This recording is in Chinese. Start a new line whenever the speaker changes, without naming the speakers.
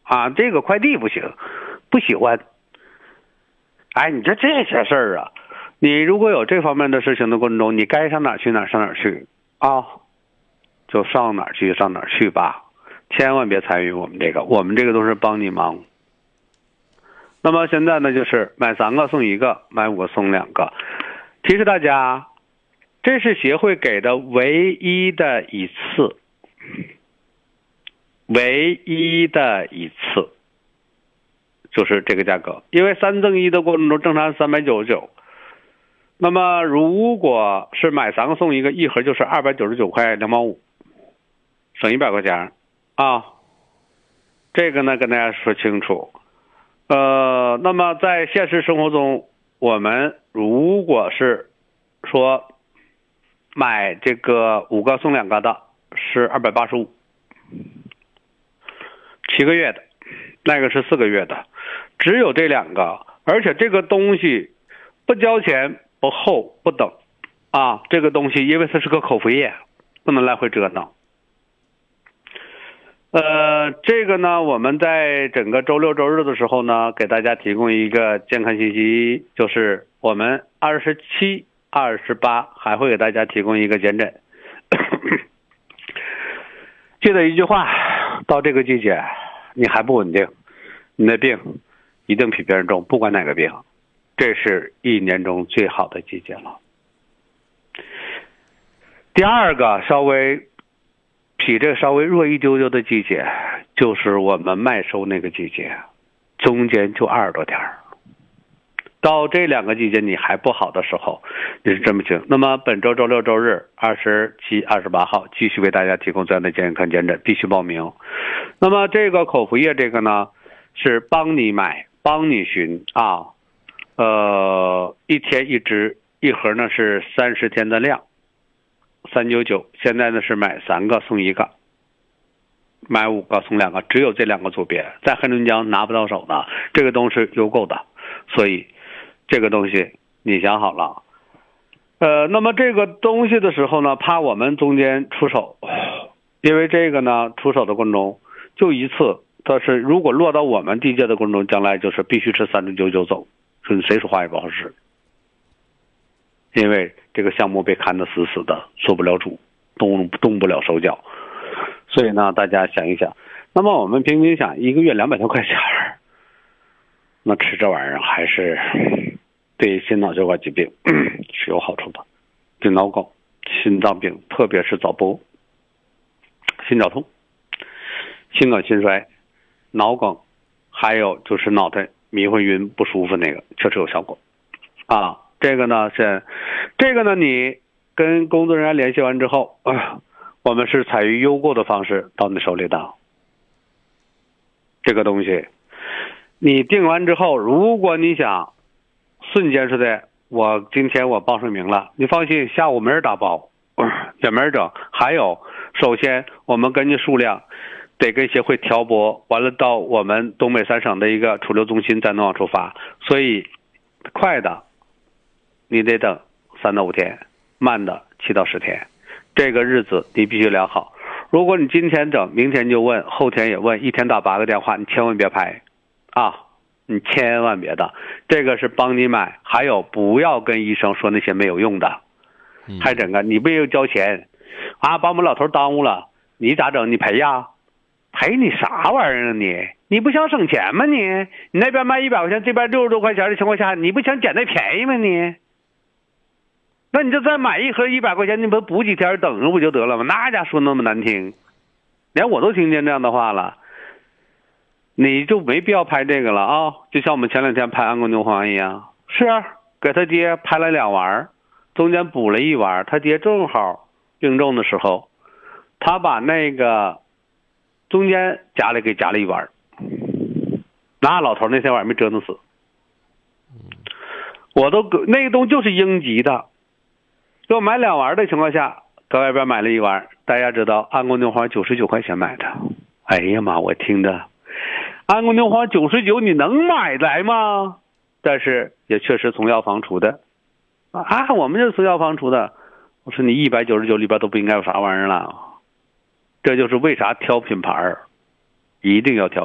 啊，这个快递不行，不喜欢。哎，你这些事儿啊，你如果有这方面的事情的过程中，你该上哪儿去哪儿上哪儿去啊，就上哪儿去上哪儿去吧，千万别参与我们这个，我们这个都是帮你忙。那么现在呢，就是买3个送1个，买5个送2个。提示大家，这是协会给的唯一的一次，唯一的一次，就是这个价格。因为3赠1的过程中，正常399。那么如果是买3个送1个，一盒就是299块2毛5，省100块钱啊。这个呢，跟大家说清楚。那么在现实生活中，我们如果是说买这个5个送2个的，是285，7个月的，那个是4个月的，只有这2个，而且这个东西不交钱不厚不等啊，这个东西因为它是个口服液，不能来回折腾。这个呢，我们在整个周6周日的时候呢，给大家提供一个健康信息，就是我们27、28还会给大家提供一个减诊。记得一句话，到这个季节，你还不稳定，你的病一定比别人重，不管哪个病，这是1年中最好的季节了。第二个比这稍微弱一丢丢的季节，就是我们麦收那个季节，中间就20多天。到这2个季节你还不好的时候，你是这么行。那么本周周6周日27、28号继续为大家提供这样的健康减诊，必须报名。那么这个口服液这个呢，是帮你买帮你寻啊，1天1支，一盒呢是30天的量，399，现在呢是买3个送1个，买5个送2个，只有这2个组别，在黑龙江拿不到手的，这个东西邮购的，所以这个东西你想好了。那么这个东西的时候呢，怕我们中间出手，因为这个呢出手的过程中就一次，但是如果落到我们地界的过程中，将来就是必须是3099走，谁说话也不好使。因为这个项目被看得死死的，做不了主，动不了手脚，所以呢，大家想一想，那么我们平均想1个月200多块钱，那吃这玩意儿还是对心脑血管疾病是有好处的，对脑梗、心脏病，特别是早搏、心绞痛、心梗、心衰、脑梗，还有就是脑袋迷昏晕不舒服那个，确实有效果啊。这个呢，你跟工作人员联系完之后，我们是采取邮购的方式到你手里的。这个东西，你订完之后，如果你想瞬间似的，今天我报上名了，你放心，下午没人打包，也没人整。还有，首先我们根据数量，得跟协会调拨，完了到我们东北3省的一个储留中心再能往出发，所以快的。你得等3到5天，慢的7到10天，这个日子你必须量好。如果你今天整，明天就问，后天也问，一天打8个电话，你千万别拍啊！你千万别的，这个是帮你买。还有，不要跟医生说那些没有用的，还整个你不用交钱啊，把我们老头耽误了，你咋整？你赔呀？赔你啥玩意儿啊你不想省钱吗你那边卖100块钱，这边60多块钱的情况下，你不想捡那便宜吗你？那你就再买一盒100块钱，你不补几天等着不就得了吗？那家说那么难听，连我都听见这样的话了，你就没必要拍这个了啊！就像我们前2天拍安宫牛黄一样，是给他爹拍了2丸，中间补了1丸，他爹正好病重的时候，他把那个中间给夹了1丸，那老头那天晚上没折腾死。我都那个东西就是应急的。要买2丸的情况下，搁外边买了1丸，大家知道安宫牛黄99块钱买的。哎呀妈，我听着，安宫牛黄99你能买来吗？但是也确实从药房出的啊，我们就是从药房出的。我说你199里边都不应该有啥玩意儿了，这就是为啥挑品牌，一定要挑。